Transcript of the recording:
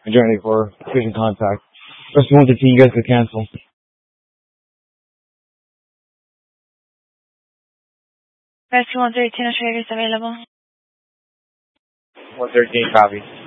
adjourned for patient contact. Press 113, you guys could cancel. Press 113, Australia is available. 113, copy.